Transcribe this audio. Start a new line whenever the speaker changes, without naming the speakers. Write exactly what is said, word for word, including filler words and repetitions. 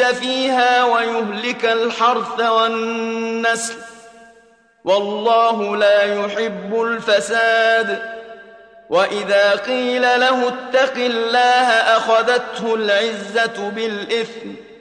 فيها ويهلك الحرث والنسل، والله لا يحب الفساد. وإذا قيل له اتق الله أخذته العزة بالإثم